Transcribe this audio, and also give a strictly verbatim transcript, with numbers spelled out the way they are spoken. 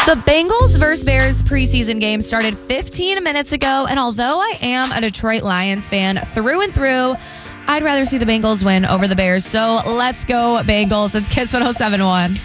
The Bengals versus Bears preseason game started fifteen minutes ago, and although I am a Detroit Lions fan through and through, I'd rather see the Bengals win over the Bears. So let's go Bengals. It's Kiss one oh seven point one.